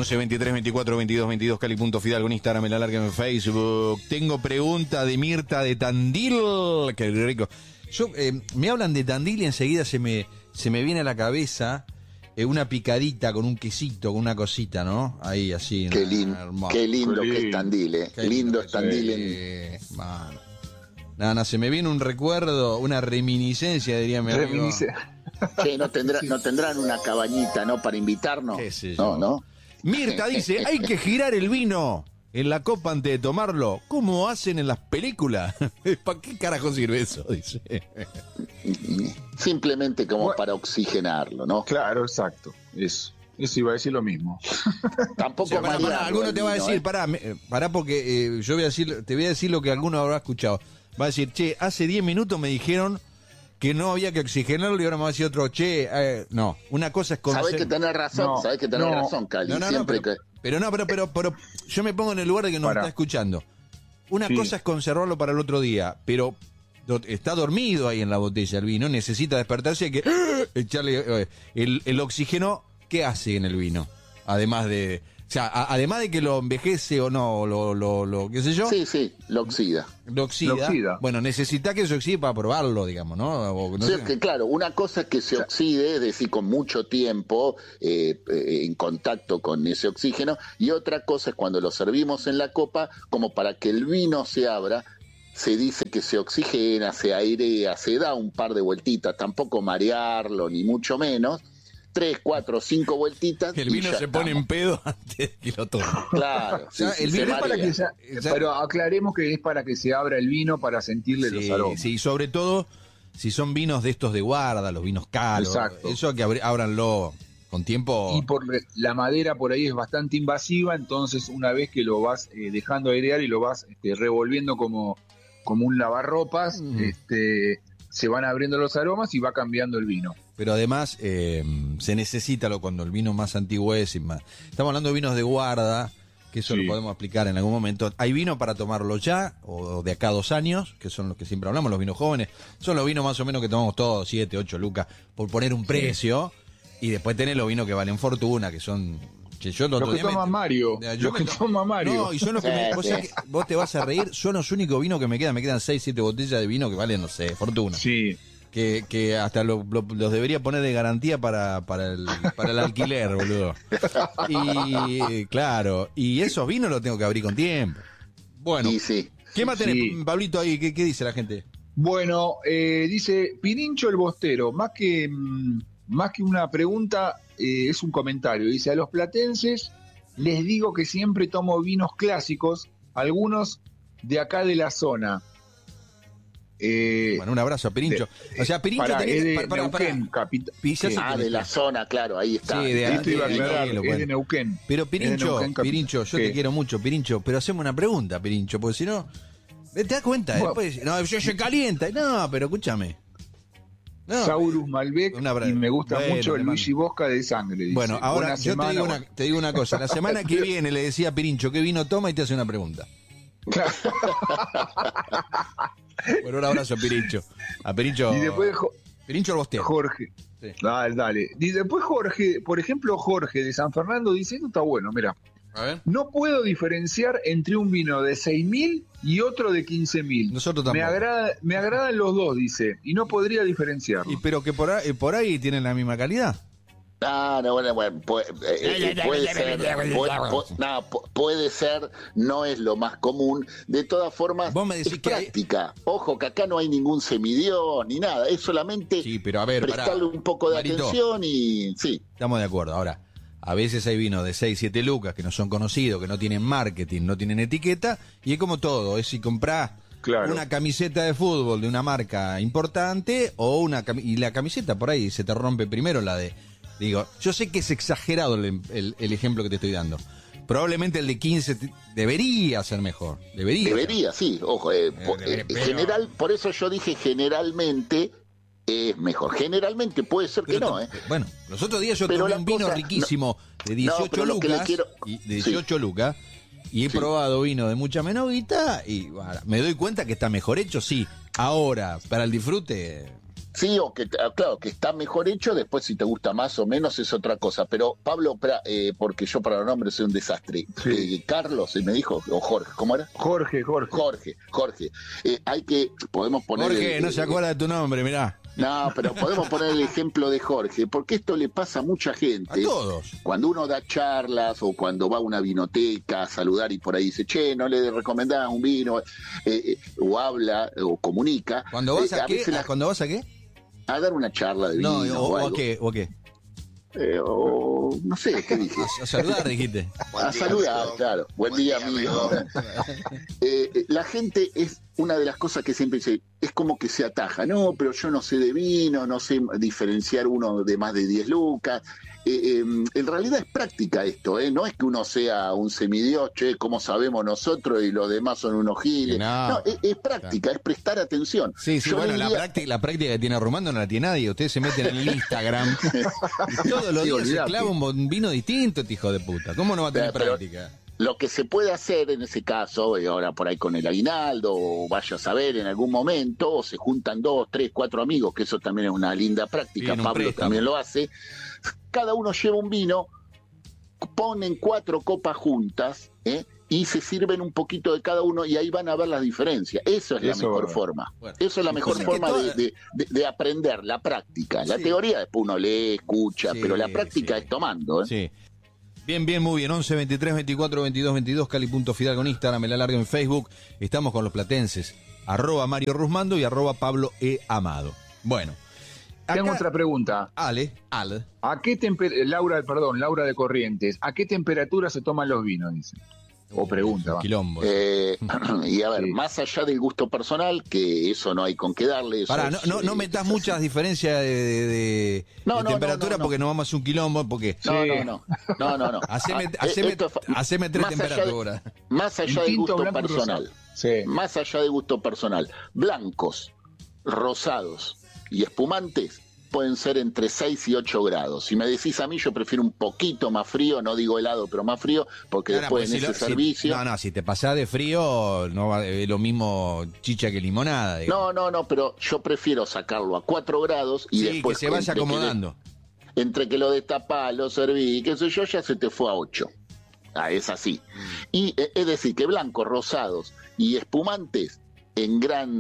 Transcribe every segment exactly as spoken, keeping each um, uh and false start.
once, veintitrés, veinticuatro, veintidós, veintidós, Cali.Fidalgo en Instagram, en la larga en Facebook. Tengo pregunta de Mirta de Tandil. Qué rico. Yo, eh, me hablan de Tandil y enseguida se me, se me viene a la cabeza eh, una picadita con un quesito, con una cosita, ¿no? Ahí, así. Qué, lin, qué lindo Qué que es lindo. Tandil, ¿eh? Qué Lindo lindo es Tandil. En... Eh, mano. Nada, nada, se me viene un recuerdo, una reminiscencia, diría mi amigo. Reminice- Che, ¿no, tendrá, ¿no tendrán una cabañita, no, para invitarnos? ¿Qué sé No, yo? no. Mirta dice, hay que girar el vino en la copa antes de tomarlo. ¿Cómo hacen en las películas? ¿Para qué carajo sirve eso? Dice. Simplemente como Bueno. para oxigenarlo, ¿no? Claro, exacto. Eso. Eso iba a decir lo mismo. Tampoco O sea, pará, marearlo pará, alguno al te va a vino, decir, ¿eh? pará, me- eh, pará porque eh, yo voy a decir, te voy a decir lo que alguno habrá escuchado. Va a decir, che, hace diez minutos me dijeron que no había que oxigenarlo y ahora me va a decir otro, che, eh, no, una cosa es Sabés conocer... que tenés razón, No, sabés que tenés no. razón, Cali. No, no, no, Siempre pero, que... pero no, pero, pero, pero yo me pongo en el lugar de que nos Pará. está escuchando. Una Sí. cosa es conservarlo para el otro día, pero do- está dormido ahí en la botella el vino, necesita despertarse y hay que echarle eh, el, el oxígeno. ¿Qué hace en el vino? Además de, o sea, a- además de que lo envejece o no, lo, lo, lo qué sé yo, Sí, sí, lo oxida. lo oxida. Lo oxida. Bueno, necesita que se oxide para probarlo, digamos, ¿no? O no Sí, sé. que claro, una cosa es que se oxide, es decir, con mucho tiempo eh, eh, en contacto con ese oxígeno, y otra cosa es cuando lo servimos en la copa, como para que el vino se abra, se dice que se oxigena, se airea, se da un par de vueltitas, tampoco marearlo, ni mucho menos, tres, cuatro, cinco vueltitas. Que el y vino ya se pone en estamos. pedo antes de que lo tome. Claro, sí, Ya, sí, el se vino Pero, es para marea. que ya- Ya- pero aclaremos que es para que se abra el vino para sentirle los Sí, aromas. sí, sobre todo si son vinos de estos de guarda, los vinos caros. Exacto. Eso que abri- ábranlo con tiempo. Y por le- la madera por ahí es bastante invasiva, entonces una vez que lo vas eh, dejando airear y lo vas este, revolviendo como, como un lavarropas, Mm. este, se van abriendo los aromas y va cambiando el vino. Pero además eh, se necesita lo cuando el vino más antiguo es y más. Estamos hablando de vinos de guarda, que eso Sí. lo podemos explicar en algún momento. Hay vino para tomarlo ya, o de acá a dos años, que son los que siempre hablamos, los vinos jóvenes. Son los vinos más o menos que tomamos todos, siete, ocho lucas, por poner un precio. Y después tenés los vinos que valen fortuna, que son... que yo el otro Lo que día me- toma Mario, Ya, yo lo me que to- toma Mario. No, y son los que me- Sí, vos, sí. sabés que vos te vas a reír, son los únicos vinos que me quedan. Me quedan seis, siete botellas de vino que valen, no sé, fortuna. Sí, Que, que hasta lo- lo- los debería poner de garantía para, para, el, para el alquiler, boludo. Y claro, y esos vinos los tengo que abrir con tiempo. Bueno, Y sí. ¿qué más tenés, Sí. Pablito, ahí? ¿Qué, qué dice la gente? bueno, eh, dice Pirincho el Bostero, más que, mm, más que una pregunta, eh, es un comentario. Dice, a los platenses les digo que siempre tomo vinos clásicos, algunos de acá de la zona. Eh, Bueno, un abrazo a Pirincho. O sea, Pirincho pará, tenés es que... de Para, para, para. Neuquén, capit- Pi- ya ¿qué? sé Ah, que de me- la zona, claro, ahí está. Sí, de- Esto iba a de- aclarar, de- lo es de bueno. Neuquén. Pero Es de Pirincho, Neuquén, capi- Pirincho, yo ¿Qué? te quiero mucho, Pirincho, pero hacemos una pregunta, Pirincho, porque si no, te das cuenta, Bueno. después, no, yo se calienta, no, pero escúchame. No. Saurus Malbec Una bra- y me gusta Bueno, mucho hermano. Luigi Bosca de sangre. Dice. Bueno, ahora Buena yo te semana, digo, una, te digo una cosa, la semana que viene le decía a Pirincho qué vino toma y te hace una pregunta. Bueno, un abrazo a Pirincho. A Pirincho. Y después Jo- Pirincho el Bostero. Jorge. Sí. Dale, dale. Y después Jorge, por ejemplo, Jorge de San Fernando dice, esto está bueno, mira. A ver. No puedo diferenciar entre un vino de seis mil y otro de quince mil. Nosotros Me, tampoco. agrada, me agradan los dos, dice, y no podría diferenciarlo. Y pero que por ahí, por ahí tienen la misma calidad. Ah, no, bueno, bueno, puede, eh, eh, puede ser, puede, pu- no, pu- puede ser, no es lo más común. De todas formas, Vos me decís es que hay- práctica. Ojo, que acá no hay ningún semidios ni nada, es solamente Sí, pero a ver, prestarle pará. un poco de Marito. atención y sí. Estamos de acuerdo. Ahora, a veces hay vinos de seis, siete lucas que no son conocidos, que no tienen marketing, no tienen etiqueta, y es como todo, es si comprás Claro. una camiseta de fútbol de una marca importante o una cami- y la camiseta por ahí se te rompe primero la de... Digo, yo sé que es exagerado el, el- el ejemplo que te estoy dando. Probablemente el de quince te- debería ser mejor. Debería. Debería, sí, ojo. eh, po- debería, eh, pero- general, por eso yo dije generalmente es mejor. Generalmente puede ser que Pero no, te- ¿eh? Bueno, los otros días yo Pero tomé la un vino cosa- riquísimo de no, dieciocho pero lo que le lucas. quiero- Y de dieciocho lucas. Y he Sí. probado vino de mucha menos guita y bueno, me doy cuenta que está mejor hecho, sí. Ahora, para el disfrute, Sí, o que, claro, que está mejor hecho, después si te gusta más o menos es otra cosa. Pero Pablo, eh, porque yo para los nombres soy un desastre. Sí. Eh, Carlos, me dijo, o Jorge, ¿cómo era? Jorge, Jorge. Jorge, Jorge. Eh, hay que, podemos poner... Jorge, el, no se acuerda de tu nombre, mirá. No, pero podemos poner el ejemplo de Jorge, porque esto le pasa a mucha gente. A todos. Cuando uno da charlas o cuando va a una vinoteca a saludar y por ahí dice, che, no le recomendás un vino, eh, eh, o habla o comunica. ¿Cuando vas a, eh, a qué? la... ¿Cuando vas a qué? A dar una charla de vino. No, o, o, o a qué, o a qué. Eh, o no sé, ¿qué dije? A, a saludar, dijiste. A saludar, claro. Buen, Buen día, día, amigo. eh, la gente es una de las cosas que siempre dice, es como que se ataja. No, pero yo no sé de vino, no sé diferenciar uno de más de diez lucas. Eh, eh, en realidad es práctica esto, ¿eh? No es que uno sea un semidios, che, como sabemos nosotros y los demás son unos giles. No, no es, es práctica, claro. Es prestar atención. Sí, sí, yo bueno, la, día... práctica, la práctica que tiene Arrumando no la tiene nadie. Ustedes se meten en el Instagram y todos los días se clava un vino distinto, este hijo de puta. ¿Cómo no va a tener pero, práctica? Lo que se puede hacer en ese caso, y ahora por ahí con el aguinaldo, o vaya a saber en algún momento, o se juntan dos, tres, cuatro amigos, que eso también es una linda práctica, sí, Pablo también lo hace, cada uno lleva un vino, ponen cuatro copas juntas, ¿eh? Y se sirven un poquito de cada uno y ahí van a ver las diferencias. Eso es la eso, mejor forma. Bueno, eso es la mejor forma toda... de, de, de aprender, la práctica. La sí. teoría después uno lee, escucha, sí, pero la práctica sí. es tomando, ¿eh? Sí. Bien, bien, muy bien. once, veintitrés, veinticuatro, veintidós, veintidós, Cali.Fidalgo en Instagram, me la largo en Facebook. Estamos con los platenses. Arroba Mario Rusmando y arroba Pablo E. Amado. Bueno. Acá... Tengo otra pregunta. Ale, Ale. ¿A qué temper... Laura, perdón, Laura de Corrientes, ¿a qué temperatura se toman los vinos? Dice. O pregunta. Quilombo. Eh, y a ver, sí. más allá del gusto personal, que eso no hay con qué darle. Pará, no, no, no metas muchas diferencias de, de, de, no, de no, temperatura no, no, porque no vamos a hacer un quilombo. Porque... No, sí. no, no, no, no, no. Haceme, ah, haceme, esto, haceme tres más temperaturas. Allá de, más allá del gusto personal. Sí. Más allá del gusto personal. Blancos, rosados y espumantes pueden ser entre seis y ocho grados. Si me decís a mí, yo prefiero un poquito más frío, no digo helado, pero más frío, porque no, después no, en si ese lo, servicio... Si, no, no, si te pasás de frío, no es lo mismo chicha que limonada. Digamos. No, no, no, pero yo prefiero sacarlo a cuatro grados y sí, después... que se vaya acomodando. Que le, entre que lo destapás, lo serví, qué sé yo, ya se te fue a ocho. Ah, es así. Mm. Y es decir, que blancos, rosados y espumantes en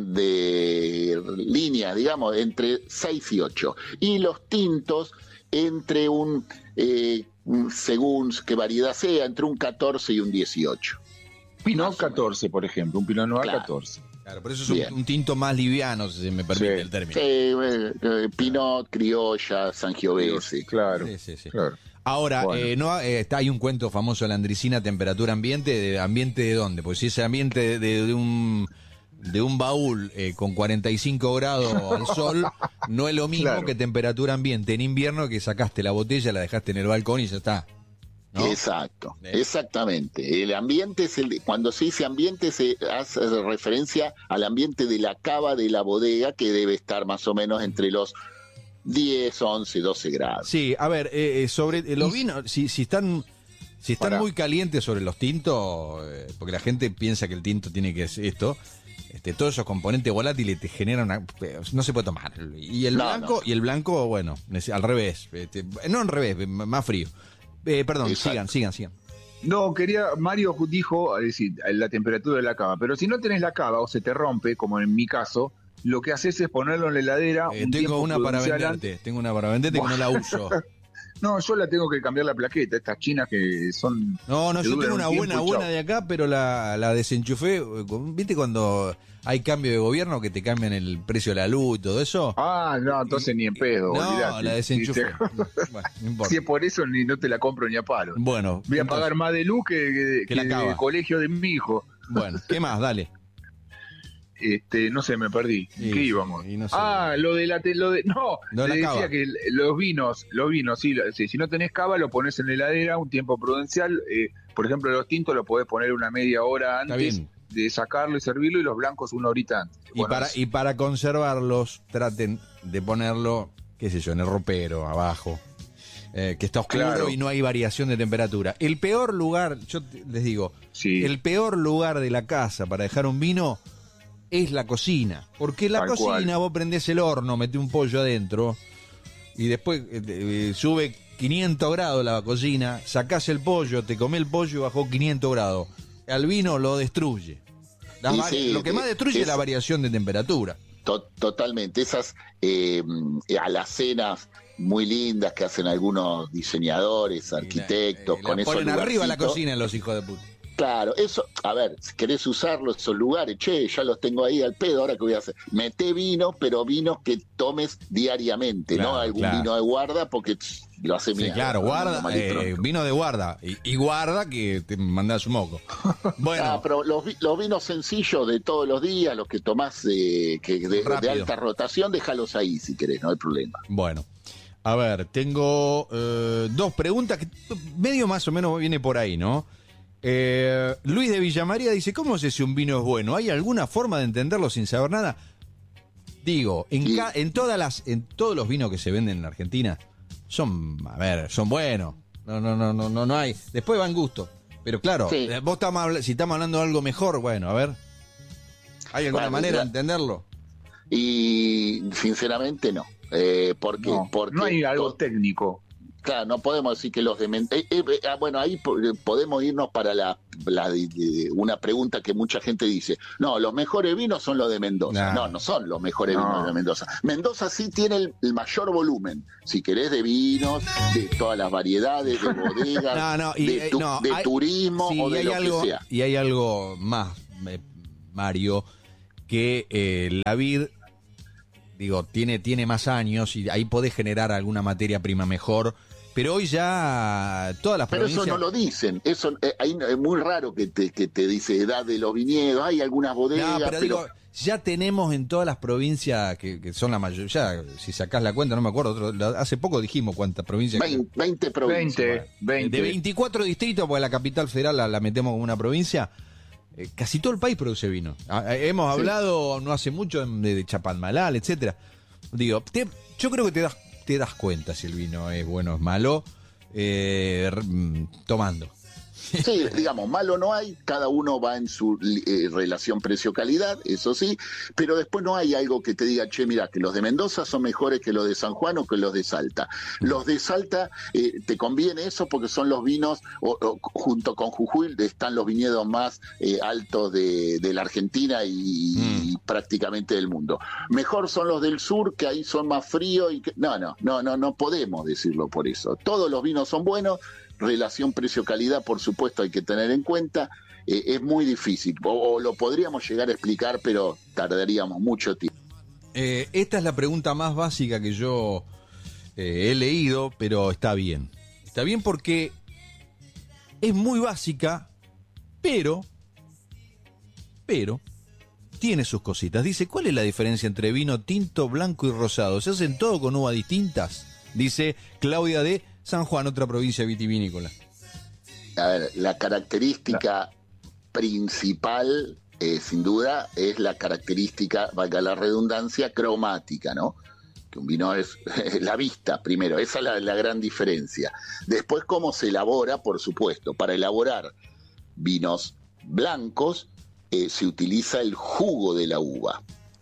grande línea, digamos, entre seis y ocho. Y los tintos entre un, eh, según qué variedad sea, entre un catorce y un dieciocho. Pinot catorce, por ejemplo, un Pinot Noir claro. catorce. Claro, por eso es un, un tinto más liviano, si me permite sí. el término. Sí, eh, Pinot, Criolla, Sangiovese. Claro, sí, sí, sí. claro. Ahora, bueno. eh, no, eh, está, hay un cuento famoso de la Andricina, temperatura ambiente, de ambiente de dónde, porque si ese ambiente de, de, de un... de un baúl eh, con cuarenta y cinco grados al sol, no es lo mismo claro. que temperatura ambiente en invierno, que sacaste la botella, la dejaste en el balcón y ya está. ¿No? Exacto, ¿Eh? exactamente. El ambiente es el, cuando se dice ambiente se hace referencia al ambiente de la cava de la bodega, que debe estar más o menos entre los diez, once, doce grados. Sí, a ver, eh, sobre eh, los vinos, si, si están... Si están Para. muy calientes sobre los tintos, eh, porque la gente piensa que el tinto tiene que ser esto, este, todos esos componentes volátiles te generan una, no se puede tomar. Y el no, blanco, no. y el blanco, bueno, al revés, este, no al revés, más frío. Eh, perdón, Exacto. sigan, sigan, sigan. No, quería, Mario dijo, es decir, la temperatura de la cava, pero si no tenés la cava o se te rompe, como en mi caso, lo que haces es ponerlo en la heladera. Eh, un tengo una para venderte, antes. tengo una para venderte que no la uso. No, yo la tengo que cambiar la plaqueta, estas chinas que son... No, no, yo tengo una buena, buena de acá, pero la, la desenchufé. ¿Viste cuando hay cambio de gobierno que te cambian el precio de la luz y todo eso? Ah, no, entonces y, ni en pedo. No, olvidate. La desenchufé. Bueno, no importa. Si es por eso, ni no te la compro ni a palo. Bueno. Voy a entonces, pagar más de luz que, que, que, que el colegio de mi hijo. Bueno, ¿qué más? Dale. Este, no sé, me perdí. Sí, ¿qué íbamos? No sé. Ah, lo de la lo de no, no te decía cava. que los vinos, los vinos, sí, sí, si no tenés cava lo pones en la heladera un tiempo prudencial, eh, por ejemplo, los tintos lo podés poner una media hora antes de sacarlo y servirlo, y los blancos una horita antes. Y bueno, para es... y para conservarlos traten de ponerlo, qué sé yo, en el ropero abajo. Eh, que está oscuro claro. y no hay variación de temperatura. El peor lugar, yo les digo, sí. el peor lugar de la casa para dejar un vino es la cocina. Porque la Tal cocina, cual. vos prendés el horno, metés un pollo adentro y después eh, eh, sube quinientos grados la cocina, sacás el pollo, te comés el pollo y bajó quinientos grados. Al vino lo destruye. Las Y vari- sí, lo que más destruye es, es- la variación de temperatura. To- Totalmente. Esas eh, alacenas muy lindas que hacen algunos diseñadores, arquitectos, Y la- con y la esos ponen arriba la lugarcitos. cocina los hijos de puta. Claro, eso, a ver, si querés usarlo, esos lugares, che, ya los tengo ahí al pedo, ahora qué voy a hacer. Meté vino, pero vinos que tomes diariamente, Claro, no algún claro. vino de guarda, porque tss, lo hace Sí, mierda. claro, ¿no? guarda, Mal y eh, pronto. vino de guarda. Y, y guarda que te mandás un moco. Bueno, Ah, pero los, vi- los vinos sencillos de todos los días, los que tomás eh, que de, de Rápido. alta rotación, déjalos ahí si querés, no hay problema. bueno. A ver, tengo eh, dos preguntas que medio más o menos viene por ahí, ¿no? Eh, Luis de Villamaría dice, ¿cómo sé si un vino es bueno? ¿Hay alguna forma de entenderlo sin saber nada? Digo, en, Sí. ca- en todas las, en todos los vinos que se venden en Argentina son, a ver, son buenos. No, no, no, no, no, no hay. Después va en gusto. Pero claro, Sí. eh, vos estamos habla- si estamos hablando de algo mejor, bueno, a ver. ¿Hay alguna Bueno, manera de ya- entenderlo? Y sinceramente no. Eh, porque, No, porque no hay algo to- técnico. Claro, no podemos decir que los de Men- eh, eh, eh, ah, bueno, ahí po- eh, podemos irnos para la, la de- de- una pregunta que mucha gente dice. No, los mejores vinos son los de Mendoza. Nah. No, no son los mejores No. vinos de Mendoza. Mendoza sí tiene el, el mayor volumen, si querés, de vinos, de todas las variedades, de bodegas, No, no, y, de, eh, tu- no, de hay- turismo sí, o y de hay lo algo, que sea. Y hay algo más, eh, Mario, que eh, la vid, digo, tiene, tiene más años y ahí podés generar alguna materia prima mejor, pero hoy ya todas las Pero provincias... eso no lo dicen. Eso eh, ahí es muy raro que te, que te dice edad de los viñedos. Hay algunas bodegas, No, pero, pero, digo, ya tenemos en todas las provincias, que, que son la mayoría, ya, si sacás la cuenta, no me acuerdo, otro- la- hace poco dijimos cuántas provincias... que- veinte, veinte provincias. veinte, veinte. De veinticuatro distritos, porque la capital federal la, la metemos como una provincia, eh, casi todo el país produce vino. Ah, eh, hemos Sí. hablado no hace mucho de, de Chapadmalal, etcétera. Digo, te- yo creo que te das, te das cuenta si el vino es bueno o es malo eh, r- mm, tomando. Sí, digamos, malo no hay, cada uno va en su eh, relación precio-calidad, eso sí, pero después no hay algo que te diga, che, mira, que los de Mendoza son mejores que los de San Juan o que los de Salta. Los de Salta, eh, te conviene eso porque son los vinos, o, o, junto con Jujuy, están los viñedos más eh, altos de, de la Argentina y, Mm. y prácticamente del mundo. Mejor son los del sur, que ahí son más fríos y que... No, no, no, no, no podemos decirlo por eso. Todos los vinos son buenos. Relación precio-calidad, por supuesto, hay que tener en cuenta. Eh, es muy difícil, o, o lo podríamos llegar a explicar, pero tardaríamos mucho tiempo. Eh, esta es la pregunta más básica que yo eh, he leído, pero está bien. Está bien porque es muy básica, pero, pero, tiene sus cositas. Dice, ¿cuál es la diferencia entre vino tinto, blanco y rosado? ¿Se hacen todo con uvas distintas? Dice Claudia de San Juan, otra provincia vitivinícola. A ver, la característica principal, eh, sin duda, es la característica, valga la redundancia, cromática, ¿no? Que un vino es la vista, primero, esa es la, la gran diferencia. Después, cómo se elabora, por supuesto. Para elaborar vinos blancos, eh, se utiliza el jugo de la uva.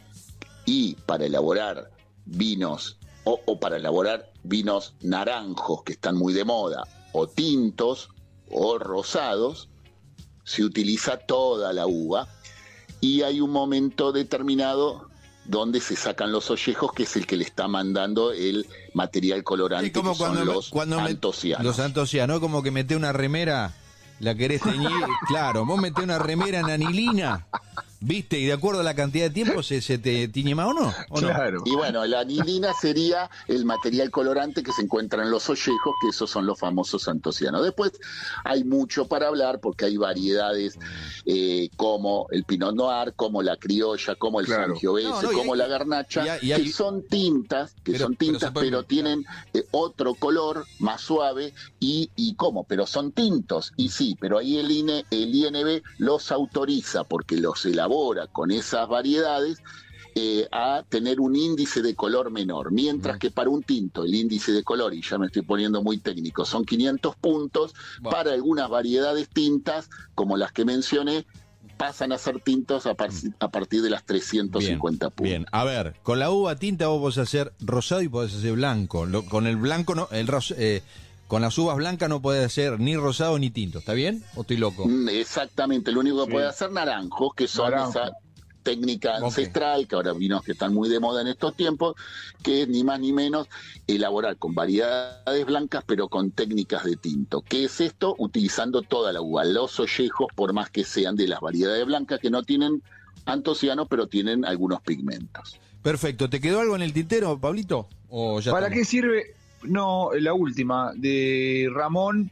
Y para elaborar vinos, o, o para elaborar vinos naranjos, que están muy de moda, o tintos, o rosados, se utiliza toda la uva y hay un momento determinado donde se sacan los ollejos, que es el que le está mandando el material colorante, Es como que cuando, son me- los cuando me- antocianos. los antocianos, como que mete una remera, la querés teñir, claro, vos metés una remera en anilina, ¿viste? Y de acuerdo a la cantidad de tiempo se, se te tiñe más o no, ¿o no? Claro. Y bueno, la anilina sería el material colorante que se encuentra en los ollejos, que esos son los famosos antocianos. Después hay mucho para hablar porque hay variedades eh, como el Pinot Noir, como la criolla, como el Claro. Sangiovese, No, no, y como hay- la garnacha, y hay- y hay- que son tintas, que Pero- son pero tintas, se pueden- pero, tienen eh, otro color más suave y, y cómo, pero son tintos. Y sí, pero ahí el, I N E, el I N B los autoriza porque los elabora con esas variedades eh, a tener un índice de color menor, mientras Mm. que para un tinto el índice de color, y ya me estoy poniendo muy técnico, son quinientos puntos, Bueno. para algunas variedades tintas, como las que mencioné, pasan a ser tintos a, par a partir de las trescientos cincuenta bien, puntos. Bien, a ver, con la uva tinta vos podés hacer rosado y podés hacer blanco. Lo, con el blanco no, el ros, eh, con las uvas blancas no podés hacer ni rosado ni tinto, ¿está bien? ¿O estoy loco? Exactamente, lo único que sí. puede hacer naranjos, que son Naranjo. esa técnica ancestral, okay. que ahora vinos que están muy de moda en estos tiempos, que es ni más ni menos elaborar con variedades blancas, pero con técnicas de tinto. ¿Qué es esto? Utilizando toda la uva, los ollejos, por más que sean de las variedades blancas, que no tienen antocianos, pero tienen algunos pigmentos. Perfecto. ¿Te quedó algo en el tintero, Pablito? ¿O ya ¿Para estamos? qué sirve? No, la última, de Ramón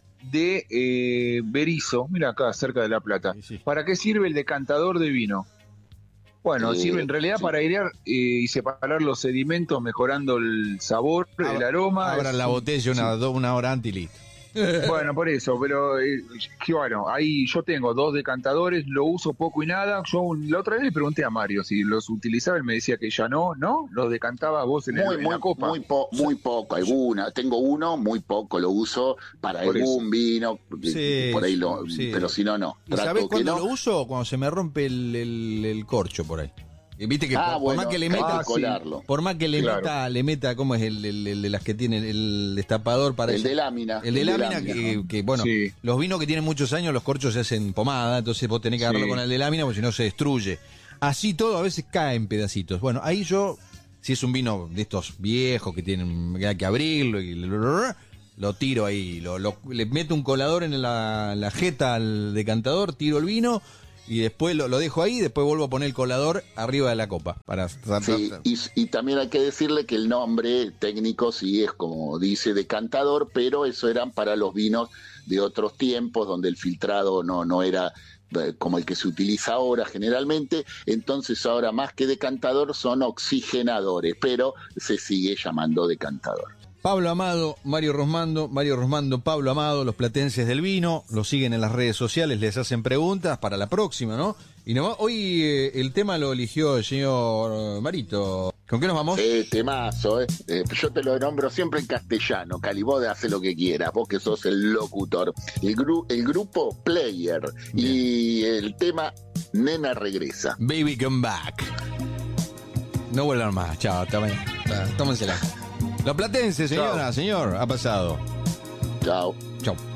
de eh, Berizo, mira acá, cerca de La Plata. Sí, sí. ¿Para qué sirve el decantador de vino? Bueno, Eh, sirve en realidad sí. para airear eh, y separar los sedimentos, mejorando el sabor, Abra, el aroma. Abran la botella una, sí. una hora antes y listo. Bueno, por eso, pero eh, que bueno, ahí yo tengo dos decantadores, lo uso poco y nada. Yo la otra vez le pregunté a Mario si los utilizaba, él me decía que ya no, ¿no? Los decantaba vos en, Muy, el, en muy, la copa. muy, po muy poco, alguna. Tengo uno, muy poco lo uso para Por algún eso. vino, Sí, por ahí lo, sí. pero si no, no. ¿Y Trato sabés que cuándo no. lo uso? Cuando se me rompe el, el, el corcho por ahí. Y viste que Ah, por, bueno, por más que le hay meta, que colarlo. por más que le Claro. meta, le meta, ¿cómo es el, el, el de las que tienen el destapador para El ese- de lámina. El de lámina, que, que, bueno, Sí. los vinos que tienen muchos años, los corchos se hacen pomada, entonces vos tenés que agarrarlo Sí. con el de lámina porque si no se destruye. Así todo a veces cae en pedacitos. Bueno, ahí yo, si es un vino de estos viejos que tienen que hay que abrirlo y lo, lo tiro ahí, lo, lo- le meto un colador en la, la jeta al decantador, tiro el vino y después lo, lo dejo ahí y después vuelvo a poner el colador arriba de la copa para Sí, y, y también hay que decirle que el nombre técnico sí es como dice decantador, pero eso eran para los vinos de otros tiempos donde el filtrado no, no era eh, como el que se utiliza ahora generalmente, entonces ahora más que decantador son oxigenadores, pero se sigue llamando decantador. Pablo Amado, Mario Rosmando, Mario Rosmando, Pablo Amado, los platenses del vino, los siguen en las redes sociales, les hacen preguntas para la próxima, ¿no? Y nomás, hoy eh, el tema lo eligió el señor Marito. ¿Con qué nos vamos? Eh, temazo, eh. Eh, yo te lo nombro siempre en castellano, Cali, vos hace lo que quieras, vos que sos el locutor. El, gru el grupo Player. Bien. Y el tema Nena Regresa. Baby Come Back. No vuelvan más, chao, tómensela. Los platenses, señora, señor, ha pasado. Chao. Chao.